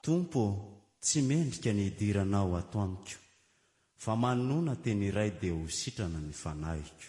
tompo tsy mendrika ny idiranao ato amiko fa manonona teny iray dia ho sitrana ny fanahiko.